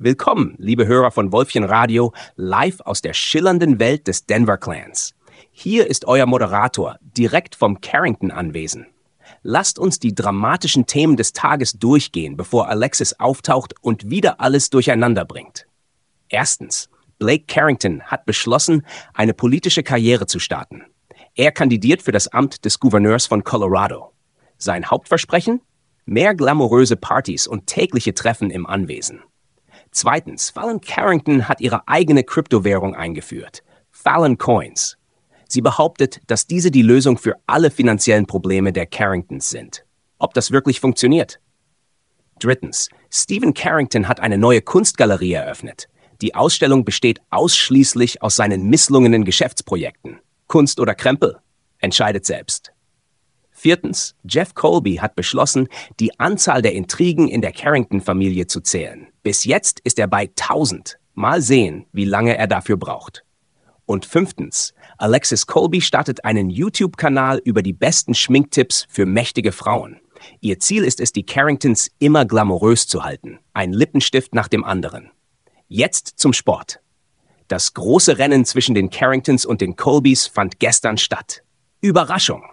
Willkommen, liebe Hörer von Wolfchen Radio, live aus der schillernden Welt des Denver Clans. Hier ist euer Moderator, direkt vom Carrington-Anwesen. Lasst uns die dramatischen Themen des Tages durchgehen, bevor Alexis auftaucht und wieder alles durcheinander bringt. Erstens, Blake Carrington hat beschlossen, eine politische Karriere zu starten. Er kandidiert für das Amt des Gouverneurs von Colorado. Sein Hauptversprechen? Mehr glamouröse Partys und tägliche Treffen im Anwesen. Zweitens, Fallon Carrington hat ihre eigene Kryptowährung eingeführt, Fallon Coins. Sie behauptet, dass diese die Lösung für alle finanziellen Probleme der Carringtons sind. Ob das wirklich funktioniert? Drittens, Stephen Carrington hat eine neue Kunstgalerie eröffnet. Die Ausstellung besteht ausschließlich aus seinen misslungenen Geschäftsprojekten. Kunst oder Krempel? Entscheidet selbst. Viertens, Jeff Colby hat beschlossen, die Anzahl der Intrigen in der Carrington-Familie zu zählen. Bis jetzt ist er bei 1000. Mal sehen, wie lange er dafür braucht. Und fünftens, Alexis Colby startet einen YouTube-Kanal über die besten Schminktipps für mächtige Frauen. Ihr Ziel ist es, die Carringtons immer glamourös zu halten. Ein Lippenstift nach dem anderen. Jetzt zum Sport. Das große Rennen zwischen den Carringtons und den Colbys fand gestern statt. Überraschung!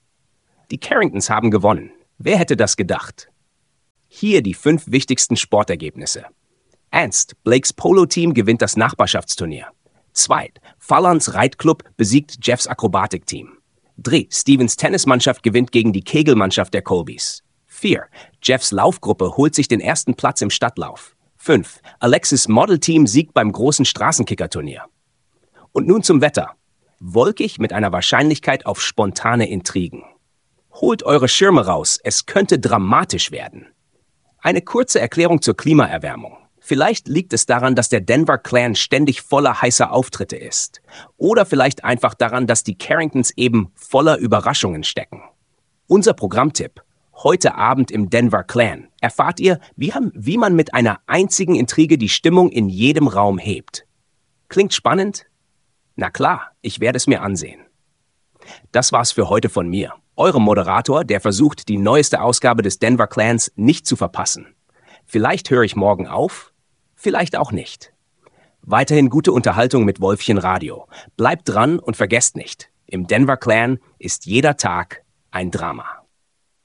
Die Carringtons haben gewonnen. Wer hätte das gedacht? Hier die 5 wichtigsten Sportergebnisse. 1. Blakes Polo-Team gewinnt das Nachbarschaftsturnier. 2. Fallons Reitclub besiegt Jeffs Akrobatikteam. 3. Stevens Tennismannschaft gewinnt gegen die Kegelmannschaft der Colbys. 4. Jeffs Laufgruppe holt sich den ersten Platz im Stadtlauf. 5. Alexis Modelteam siegt beim großen Straßenkickerturnier. Und nun zum Wetter. Wolkig mit einer Wahrscheinlichkeit auf spontane Intrigen. Holt eure Schirme raus, es könnte dramatisch werden. Eine kurze Erklärung zur Klimaerwärmung. Vielleicht liegt es daran, dass der Denver Clan ständig voller heißer Auftritte ist. Oder vielleicht einfach daran, dass die Carringtons eben voller Überraschungen stecken. Unser Programmtipp. Heute Abend im Denver Clan erfahrt ihr, wie man mit einer einzigen Intrige die Stimmung in jedem Raum hebt. Klingt spannend? Na klar, ich werde es mir ansehen. Das war's für heute von mir, eurem Moderator, der versucht, die neueste Ausgabe des Denver Clans nicht zu verpassen. Vielleicht höre ich morgen auf, vielleicht auch nicht. Weiterhin gute Unterhaltung mit Wolfchen Radio. Bleibt dran und vergesst nicht, im Denver Clan ist jeder Tag ein Drama.